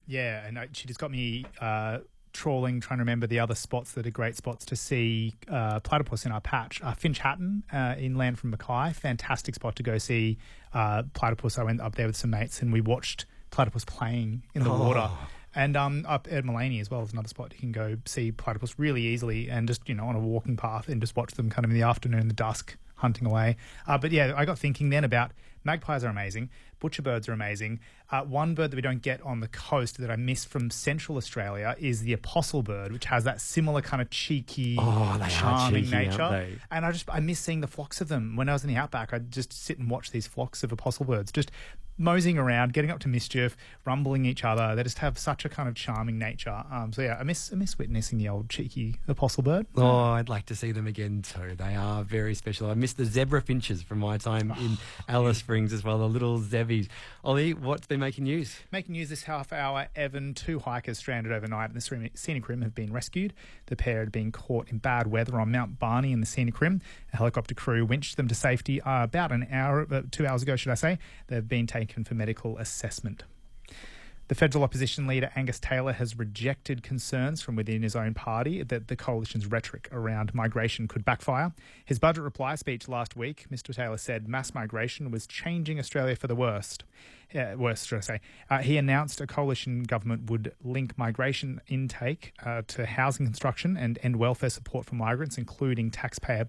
Yeah, and she just got me trawling, trying to remember the other spots that are great spots to see platypus in our patch. Finch Hatton inland from Mackay, fantastic spot to go see platypus. I went up there with some mates and we watched platypus playing in the water. And up at Mullaney as well is another spot you can go see platypus really easily and just, on a walking path and just watch them kind of in the afternoon, in the dusk, hunting away. But yeah, I got thinking then about magpies are amazing, butcherbirds are amazing. One bird that we don't get on the coast that I miss from Central Australia is the apostle bird, which has that similar kind of cheeky, charming nature. And I miss seeing the flocks of them. When I was in the outback, I'd just sit and watch these flocks of apostle birds, just moseying around, getting up to mischief, rumbling each other. They just have such a kind of charming nature. So yeah, I miss witnessing the old cheeky apostle bird. Oh, I'd like to see them again too. They are very special. I miss the zebra finches from my time in Alice Springs as well, the little zebbies. Ollie, what's been making news? Making news this half hour, Evan, 2 hikers stranded overnight in the Scenic Rim have been rescued. The pair had been caught in bad weather on Mount Barney in the Scenic Rim. A helicopter crew winched them to safety about 2 hours ago, should I say. They've been taken for medical assessment. The federal opposition leader Angus Taylor has rejected concerns from within his own party that the coalition's rhetoric around migration could backfire. His budget reply speech last week, Mr Taylor said mass migration was changing Australia for the worst, should I say. He announced a coalition government would link migration intake to housing construction and end welfare support for migrants, including tax-paying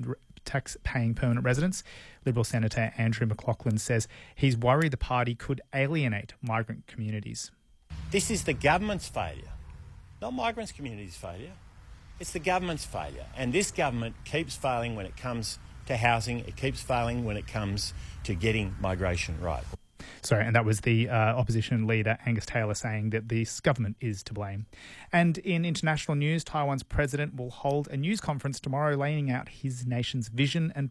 permanent residents. Liberal Senator Andrew McLaughlin says he's worried the party could alienate migrant communities. This is the government's failure, not migrants' communities' failure. It's the government's failure. And this government keeps failing when it comes to housing. It keeps failing when it comes to getting migration right. Sorry, and that was the opposition leader Angus Taylor saying that this government is to blame. And in international news, Taiwan's president will hold a news conference tomorrow laying out his nation's vision and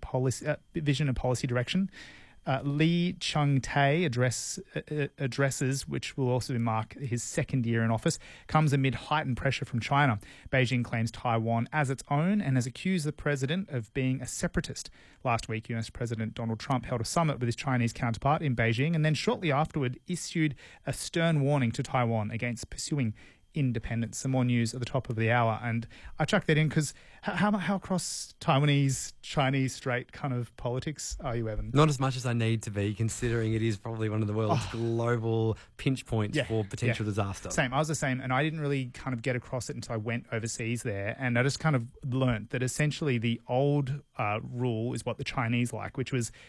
policy direction. Lee Chung-tae addresses, which will also mark his second year in office, comes amid heightened pressure from China. Beijing claims Taiwan as its own and has accused the president of being a separatist. Last week, US President Donald Trump held a summit with his Chinese counterpart in Beijing and then shortly afterward issued a stern warning to Taiwan against pursuing independence. Some more news at the top of the hour, and I chucked that in because how across Taiwanese, Chinese straight kind of politics are you, Evan? Not as much as I need to be, considering it is probably one of the world's global pinch points for potential disaster. Same. I was the same, and I didn't really kind of get across it until I went overseas there, and I just kind of learnt that essentially the old rule is what the Chinese like, which was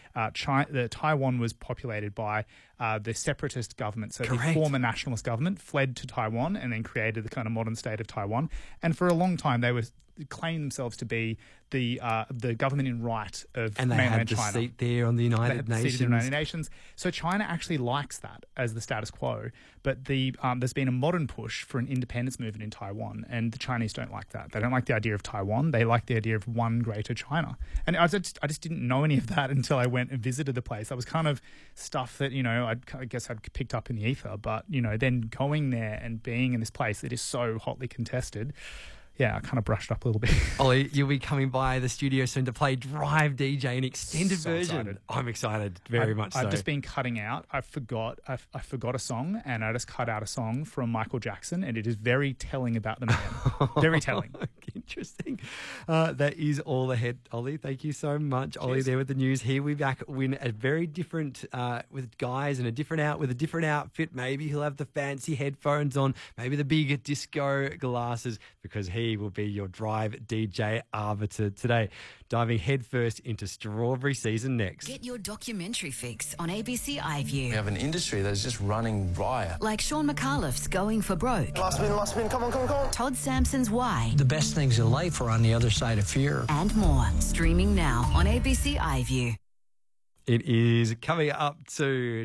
Taiwan was populated by the separatist government. So the former nationalist government fled to Taiwan and then created the kind of modern state of Taiwan. And for a long time, they claimed themselves to be the government in right of mainland China. And they had the seat there on the United Nations. So China actually likes that as the status quo. But there's been a modern push for an independence movement in Taiwan, and the Chinese don't like that. They don't like the idea of Taiwan. They like the idea of one greater China. And I just didn't know any of that until I went and visited the place. That was kind of stuff that, I guess I'd picked up in the ether. But, then going there and being in this place that is so hotly contested, yeah, I kind of brushed up a little bit. Ollie, you'll be coming by the studio soon to play Drive DJ, an extended version. Excited. I'm excited, very much so. I've just been cutting out. I forgot a song, and I just cut out a song from Michael Jackson, and it is very telling about the man. Very telling. Interesting. That is all ahead, Ollie. Thank you so much. Cheers. Ollie there with the news. Here we back in a very different, with guys and with a different outfit. Maybe he'll have the fancy headphones on, maybe the big disco glasses, because he will be your Drive DJ arbiter today. Diving headfirst into strawberry season next. Get your documentary fix on ABC iView. We have an industry that's just running riot. Like Sean McAuliffe's Going for Broke. Last spin, come on. Todd Sampson's Why. The best things in life are on the other side of fear. And more. Streaming now on ABC iView. It is coming up to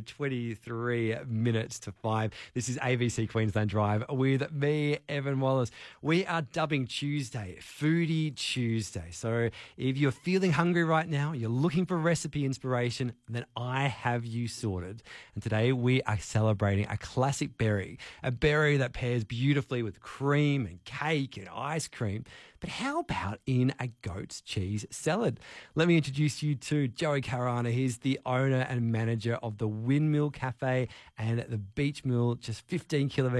23 minutes to 5. This is ABC Queensland Drive with me, Evan Wallace. We are dubbing Tuesday Foodie Tuesday. So if you're feeling hungry right now, you're looking for recipe inspiration, then I have you sorted. And today we are celebrating a classic berry, a berry that pairs beautifully with cream and cake and ice cream. But how about in a goat's cheese salad? Let me introduce you to Joey Carana. He's the owner and manager of the Windmill Cafe and the Beach Mill, just 15 kilometres